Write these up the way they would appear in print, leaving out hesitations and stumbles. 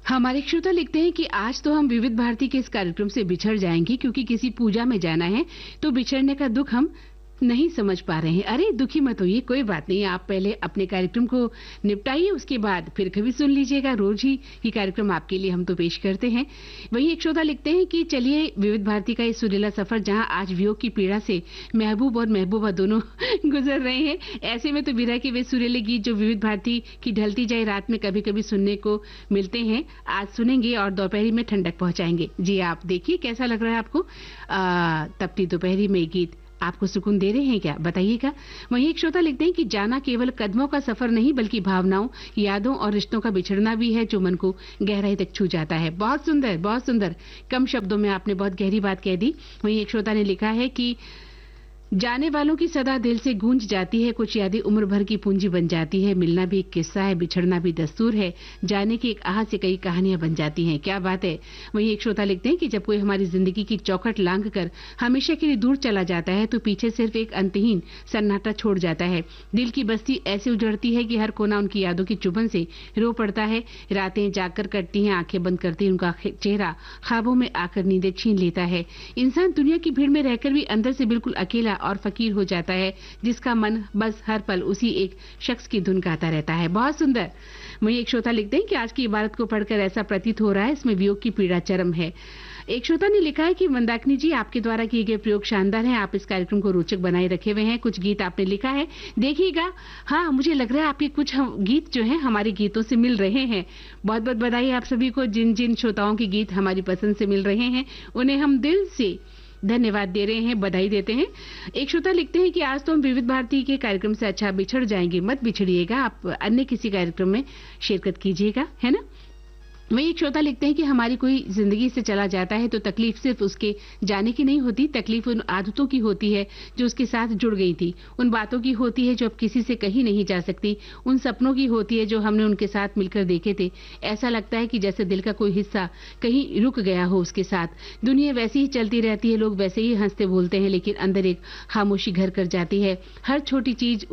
हमारे श्रोता लिखते हैं कि आज तो हम विविध भारती के इस कार्यक्रम से बिछड़ जाएंगे क्योंकि किसी पूजा में जाना है, तो बिछड़ने का दुख हम नहीं समझ पा रहे हैं। अरे दुखी मत होइए, कोई बात नहीं, आप पहले अपने कार्यक्रम को निपटाइए, उसके बाद फिर कभी सुन लीजिएगा। रोज ही ये कार्यक्रम आपके लिए हम तो पेश करते हैं। वहीं एक श्रोता लिखते हैं कि चलिए विविध भारती का ये सुरीला सफर जहां आज वियोग की पीड़ा से महबूब और महबूबा दोनों गुजर रहे हैं, ऐसे में तो विरह के वे सुरीले गीत जो विविध भारती की ढलती जाए रात में कभी कभी सुनने को मिलते हैं, आज सुनेंगे और दोपहरी में ठंडक पहुंचाएंगे। जी आप देखिए कैसा लग रहा है आपको। तपती दोपहरी में गीत आपको सुकून दे रहे हैं क्या, बताइएगा। वहीं एक श्रोता लिखते हैं कि जाना केवल कदमों का सफर नहीं बल्कि भावनाओं, यादों और रिश्तों का बिछड़ना भी है जो मन को गहराई तक छू जाता है। बहुत सुंदर, बहुत सुंदर, कम शब्दों में आपने बहुत गहरी बात कह दी। वहीं एक श्रोता ने लिखा है कि जाने वालों की सदा दिल से गूंज जाती है, कुछ यादें उम्र भर की पूंजी बन जाती है, मिलना भी एक किस्सा है, बिछड़ना भी दस्तूर है, जाने की एक आह से कई कहानियां बन जाती हैं। क्या बात है। वहीं एक श्रोता लिखते हैं कि जब कोई हमारी जिंदगी की चौखट लांघ कर हमेशा के लिए दूर चला जाता है तो पीछे सिर्फ एक अंतहीन सन्नाटा छोड़ जाता है। दिल की बस्ती ऐसे उजड़ती है कि हर कोना उनकी यादों की चुभन से रो पड़ता है। रातें जाकर कटती हैं, आंखें बंद करती हैं, उनका चेहरा ख्वाबों में आकर नींदें छीन लेता है। इंसान दुनिया की भीड़ में रहकर भी अंदर से बिल्कुल अकेला और फकीर हो जाता है, जिसका मन बस हर पल उसी एक शख्स की धुन गाता रहता है। बहुत सुंदर। वहीं एक श्रोता लिखते हैं कि आज की इबारत को पढ़कर ऐसा प्रतीत हो रहा है इसमें वियोग की पीड़ा चरम है। एक श्रोता ने लिखा है कि मंदाकिनी जी आपके द्वारा किए गए प्रयोग शानदार हैं, आप इस कार्यक्रम को रोचक बनाए रखे हुए हैं। कुछ गीत आपने लिखा है, देखिएगा। हाँ, मुझे लग रहा है आपके कुछ गीत जो हैं हमारे गीतों से मिल रहे हैं। बहुत बहुत बधाई आप सभी को। जिन जिन श्रोताओं के गीत हमारी पसंद से मिल रहे हैं उन्हें हम दिल से धन्यवाद दे रहे हैं, बधाई देते हैं। एक श्रोता लिखते हैं कि आज तो हम विविध भारती के कार्यक्रम से अच्छा बिछड़ जाएंगे। मत बिछड़िएगा, आप अन्य किसी कार्यक्रम में शिरकत कीजिएगा, है ना। वही एक श्रोता लिखते हैं कि हमारी कोई जिंदगी से चला जाता है तो तकलीफ सिर्फ उसके जाने की नहीं होती, तकलीफ उन आदतों की होती है जो उसके साथ जुड़ गई थी, उन बातों की होती है जो अब किसी से कही नहीं जा सकती, उन सपनों की होती है जो हमने उनके साथ मिलकर देखे थे। ऐसा लगता है कि जैसे दिल का कोई हिस्सा कहीं रुक गया हो उसके साथ। दुनिया वैसी ही चलती रहती है, लोग वैसे ही हंसते बोलते हैं, लेकिन अंदर एक खामोशी घर कर जाती है। हर छोटी चीज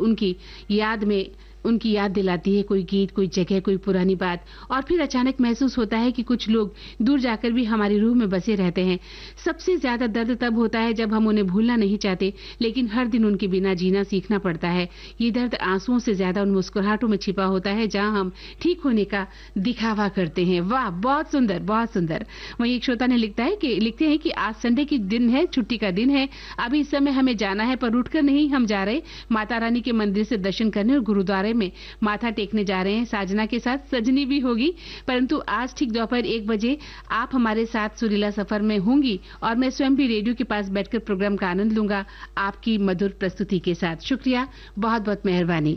उनकी याद दिलाती है, कोई गीत, कोई जगह, कोई पुरानी बात। और फिर अचानक महसूस होता है कि कुछ लोग दूर जाकर भी हमारी रूह में बसे रहते हैं। सबसे ज्यादा दर्द तब होता है जब हम उन्हें भूलना नहीं चाहते लेकिन हर दिन उनके बिना जीना सीखना पड़ता है। ये दर्द आंसुओं से ज्यादा उन मुस्कुराहटों में छिपा होता है जहां हम ठीक होने का दिखावा करते हैं। वाह, बहुत सुंदर, बहुत सुंदर। वहीं एक श्रोता ने लिखते हैं कि आज संडे की दिन है, छुट्टी का दिन है। अभी इस समय हमें जाना है पर उठकर नहीं हम जा रहे, माता रानी के मंदिर से दर्शन करने और गुरुद्वारे में माथा टेकने जा रहे हैं। साजना के साथ सजनी भी होगी, परंतु आज ठीक दोपहर 1 बजे आप हमारे साथ सुरीला सफर में होंगी और मैं स्वयं भी रेडियो के पास बैठकर प्रोग्राम का आनंद लूंगा आपकी मधुर प्रस्तुति के साथ। शुक्रिया, बहुत बहुत मेहरबानी।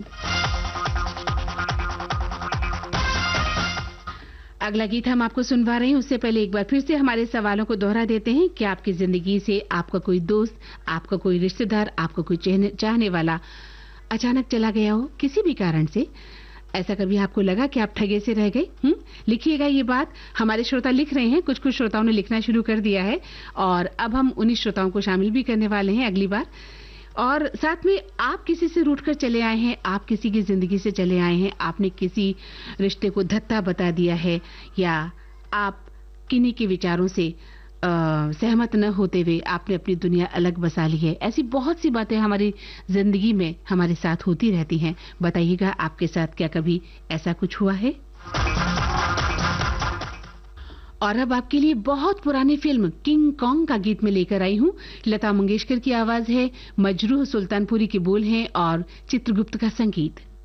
अगला गीत हम आपको सुनवा रहे हैं, उससे पहले एक बार फिर से हमारे सवालों को दोहरा देते हैं कि आपकी जिंदगी से आपका कोई दोस्त, आपका कोई रिश्तेदार, आपका कोई चाहने वाला अचानक चला गया हो किसी भी कारण से। ऐसा कभी आपको लगा कि आप ठगे से रह गए? लिखिएगा ये बात। हमारे श्रोता लिख रहे हैं, कुछ श्रोताओं ने लिखना शुरू कर दिया है और अब हम उन्हीं श्रोताओं को शामिल भी करने वाले हैं अगली बार। और साथ में आप किसी से रूठ कर चले आए हैं, आप किसी की जिंदगी से चले आए हैं, आपने किसी रिश्ते को धत्ता बता दिया है, या आप किन्हीं के विचारों से सहमत न होते हुए आपने अपनी दुनिया अलग बसा ली है। ऐसी बहुत सी बातें हमारी जिंदगी में हमारे साथ होती रहती हैं। बताइएगा आपके साथ क्या कभी ऐसा कुछ हुआ है? और अब आपके लिए बहुत पुरानी फिल्म किंग कॉन्ग का गीत में लेकर आई हूँ। लता मंगेशकर की आवाज है, मजरूह सुल्तानपुरी के बोल हैं और चित्रगुप्त का संगीत।